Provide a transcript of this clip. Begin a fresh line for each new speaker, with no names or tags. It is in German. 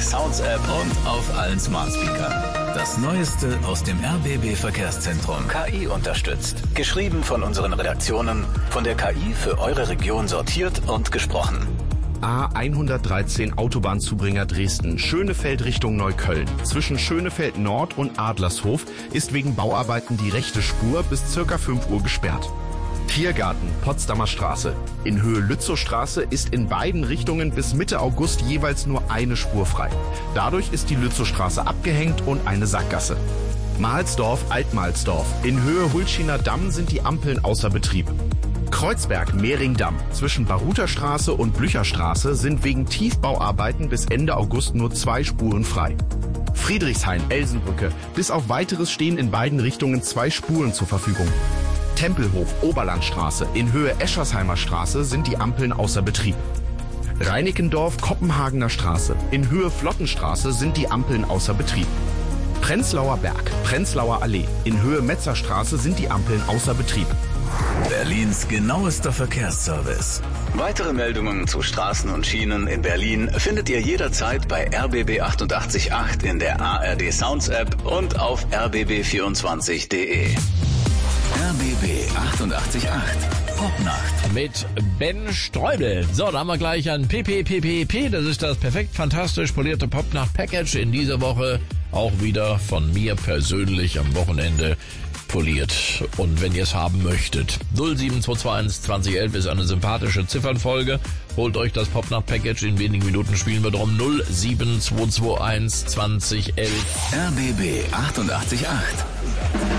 Sounds App und auf allen Smart Speakern. Das Neueste aus dem RBB Verkehrszentrum. KI unterstützt. Geschrieben von unseren Redaktionen, von der KI für eure Region sortiert und gesprochen.
A113 Autobahnzubringer Dresden, Schönefeld Richtung Neukölln. Zwischen Schönefeld Nord und Adlershof ist wegen Bauarbeiten die rechte Spur bis ca. 5 Uhr gesperrt. Tiergarten, Potsdamer Straße. In Höhe Lützowstraße ist in beiden Richtungen bis Mitte August jeweils nur eine Spur frei. Dadurch ist die Lützowstraße abgehängt und eine Sackgasse. Mahlsdorf, Altmahlsdorf. In Höhe Hulschiner Damm sind die Ampeln außer Betrieb. Kreuzberg, Mehringdamm. Zwischen Baruterstraße und Blücherstraße sind wegen Tiefbauarbeiten bis Ende August nur 2 Spuren frei. Friedrichshain, Elsenbrücke. Bis auf weiteres stehen in beiden Richtungen 2 Spuren zur Verfügung. Tempelhof, Oberlandstraße. In Höhe Eschersheimer Straße sind die Ampeln außer Betrieb. Reinickendorf, Kopenhagener Straße. In Höhe Flottenstraße sind die Ampeln außer Betrieb. Prenzlauer Berg, Prenzlauer Allee. In Höhe Metzerstraße sind die Ampeln außer Betrieb.
Berlins genauester Verkehrsservice. Weitere Meldungen zu Straßen und Schienen in Berlin findet ihr jederzeit bei RBB 888 in der ARD Sounds App und auf rbb24.de. RBB 888 Popnacht.
Mit Ben Streubel. So, da haben wir gleich ein PPPPP. Das ist das perfekt fantastisch polierte Popnacht-Package. In dieser Woche auch wieder von mir persönlich am Wochenende poliert. Und wenn ihr es haben möchtet, 07221 2011 ist eine sympathische Ziffernfolge. Holt euch das Popnacht-Package. In wenigen Minuten spielen wir drum. 07221 2011.
RBB 888.